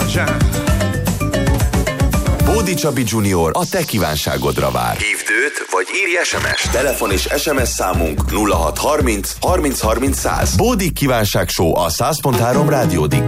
Bódi Csabi Junior a te kívánságodra vár. Hívd őt, vagy írj SMS-t. Telefon és SMS számunk 0630 30 30 100. Bódi kívánság show a 100.3 rádiódik.